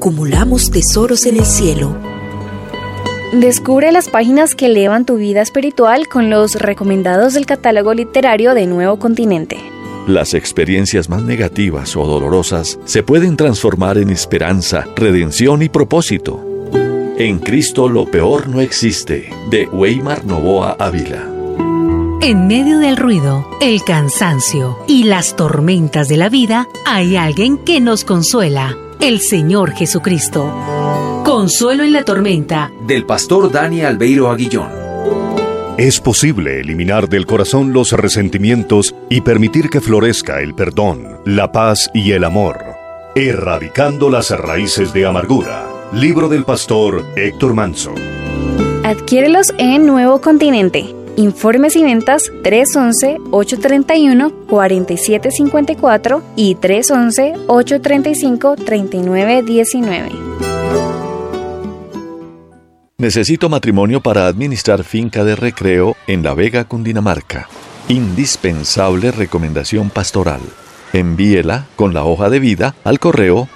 acumulamos tesoros en el cielo. Descubre las páginas que elevan tu vida espiritual con los recomendados del catálogo literario de Nuevo Continente. Las experiencias más negativas o dolorosas se pueden transformar en esperanza, redención y propósito. En Cristo lo peor no existe, de Weimar Novoa Ávila. En medio del ruido, el cansancio y las tormentas de la vida, hay alguien que nos consuela, el Señor Jesucristo. Consuelo en la tormenta, del pastor Dani Albeiro Aguillón. Es posible eliminar del corazón los resentimientos y permitir que florezca el perdón, la paz y el amor, erradicando las raíces de amargura. Libro del pastor Héctor Manso. Adquiérelos en Nuevo Continente. Informes y ventas 311-831-4754 y 311-835-3919. Necesito matrimonio para administrar finca de recreo en La Vega, Cundinamarca. Indispensable recomendación pastoral. Envíela con la hoja de vida al correo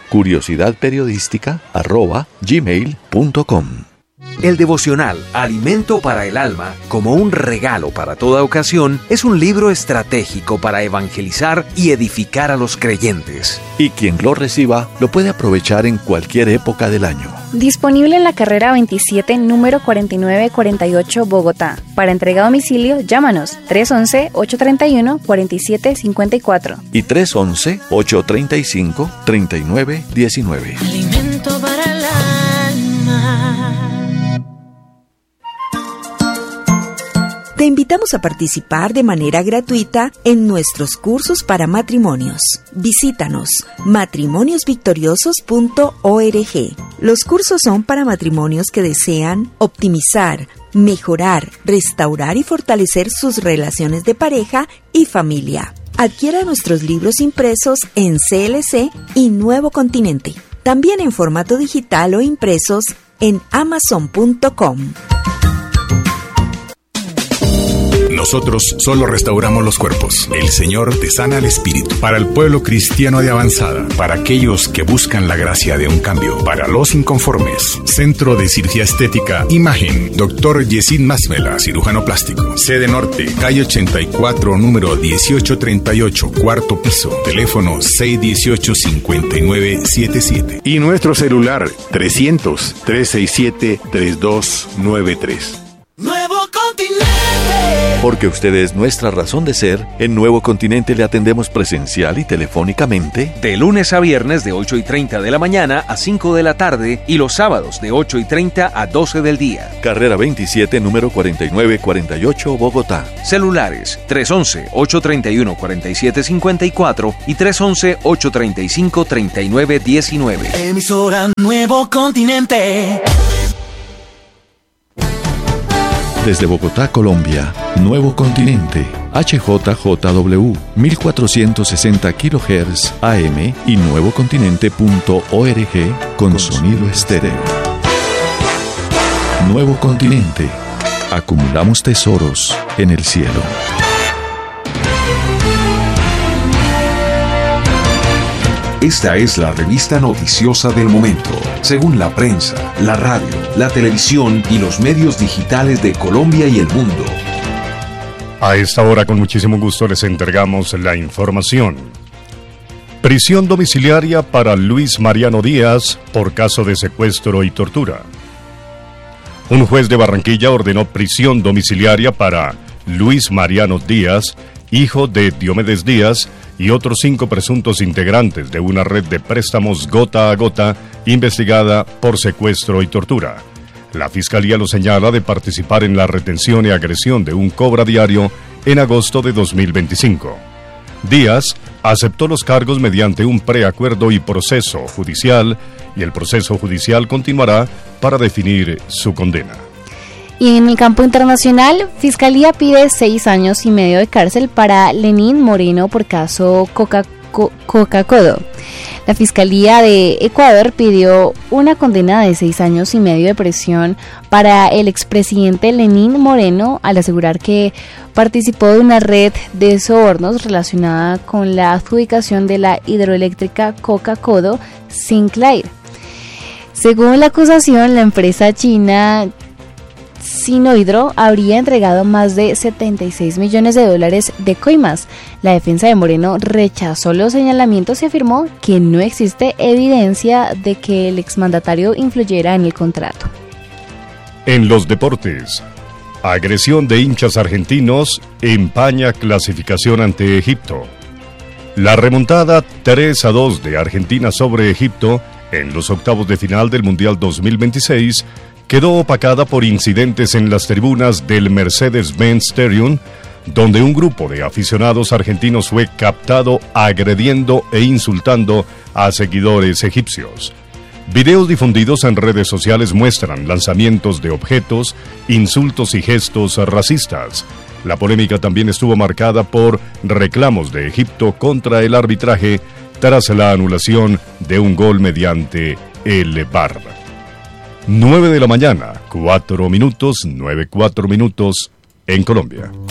curiosidadperiodística@gmail.com. El devocional Alimento para el Alma, como un regalo para toda ocasión, es un libro estratégico para evangelizar y edificar a los creyentes. Y quien lo reciba lo puede aprovechar en cualquier época del año. Disponible en la carrera 27, número 4948, Bogotá. Para entrega a domicilio, llámanos 311-831-4754 y 311-835-3919. Alimento para el alma. Te invitamos a participar de manera gratuita en nuestros cursos para matrimonios. Visítanos matrimoniosvictoriosos.org. Los cursos son para matrimonios que desean optimizar, mejorar, restaurar y fortalecer sus relaciones de pareja y familia. Adquiera nuestros libros impresos en CLC y Nuevo Continente. También en formato digital o impresos en Amazon.com. Nosotros solo restauramos los cuerpos. El Señor te sana el espíritu. Para el pueblo cristiano de avanzada, para aquellos que buscan la gracia de un cambio, para los inconformes. Centro de Cirugía Estética Imagen. Dr. Yesid Masmela, cirujano plástico. Sede Norte, calle 84, número 1838, cuarto piso. Teléfono 618-5977. Y nuestro celular 300-367-3293. Nuevo Continente. Porque usted es nuestra razón de ser, en Nuevo Continente le atendemos presencial y telefónicamente de lunes a viernes de 8:30 de la mañana a 5 de la tarde y los sábados de 8:30 a 12 del día. Carrera 27, número 4948, Bogotá. Celulares 311-831-4754 y 311-835-3919. Emisora Nuevo Continente. Desde Bogotá, Colombia, Nuevo Continente, HJJW, 1460 kHz AM y nuevocontinente.org con sonido estéreo. Nuevo Continente, acumulamos tesoros en el cielo. Esta es la revista noticiosa del momento, según la prensa, la radio, la televisión y los medios digitales de Colombia y el mundo. A esta hora, con muchísimo gusto, les entregamos la información. Prisión domiciliaria para Luis Mariano Díaz por caso de secuestro y tortura. Un juez de Barranquilla ordenó prisión domiciliaria para Luis Mariano Díaz, hijo de Diomedes Díaz, y otros 5 presuntos integrantes de una red de préstamos gota a gota investigada por secuestro y tortura. La Fiscalía lo señala de participar en la retención y agresión de un cobra diario en agosto de 2025. Díaz aceptó los cargos mediante un preacuerdo y proceso judicial, y el proceso judicial continuará para definir su condena. Y en el campo internacional, Fiscalía pide 6 años y medio de cárcel para Lenín Moreno por caso Coca-Codo. La Fiscalía de Ecuador pidió una condena de 6 años y medio de prisión para el expresidente Lenín Moreno al asegurar que participó de una red de sobornos relacionada con la adjudicación de la hidroeléctrica Coca-Codo Sinclair. Según la acusación, la empresa china Sinohydro habría entregado más de 76 millones de dólares de coimas. La defensa de Moreno rechazó los señalamientos y afirmó que no existe evidencia de que el exmandatario influyera en el contrato. En los deportes, agresión de hinchas argentinos empaña clasificación ante Egipto. La remontada 3-2 de Argentina sobre Egipto en los octavos de final del Mundial 2026 quedó opacada por incidentes en las tribunas del Mercedes-Benz Stadium, donde un grupo de aficionados argentinos fue captado agrediendo e insultando a seguidores egipcios. Videos difundidos en redes sociales muestran lanzamientos de objetos, insultos y gestos racistas. La polémica también estuvo marcada por reclamos de Egipto contra el arbitraje tras la anulación de un gol mediante el VAR. 9 de la mañana, 4 minutos en Colombia.